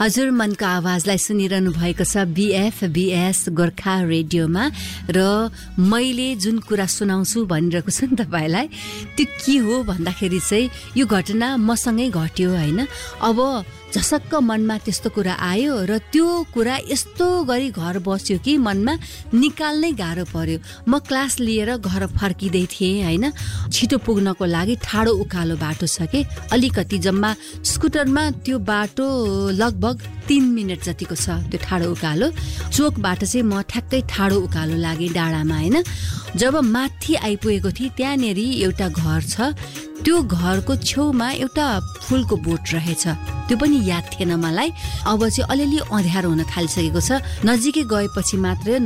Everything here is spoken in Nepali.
हजुर मनको आवाजलाई सुनिरहनु भएको छ BFBS गोर्खा रेडियोमा र मैले जुन कुरा सुनाउँछु भनिरहेको छु नि तपाईलाई त्यो के हो भन्दाखेरि चाहिँ यो घटना मसँगै घट्यो हैन। अब झसक्क मनमा त्यस्तो कुरा आयो र त्यो कुरा यस्तो गरी घर बस्यो कि मनमा निकाल्नै गाह्रो पर्यो। म क्लास लिएर घर फर्किँदै थिएँ हैन। छिटो पुग्नको लागि ठाडो उकालो बाटो छ के, अलिकति जम्मा स्कुटरमा त्यो बाटो लगभग 3 मिनेट जतिको छ त्यो ठाडो उकालो। चोकबाट चाहिँ म ठ्याक्कै ठाडो उकालो लागेँ डाँडामा हैन। जब माथि आइपुगेको थिएँ त्यहाँनेरि एउटा घर छ, त्यो घरको छेउमा एउटा फुलको बोट रहेछ, त्यो पनि याद थिएन मलाई। अब चाहिँ अलिअलि अँध्यारो हुन थालिसकेको छ, नजिकै गएपछि मात्र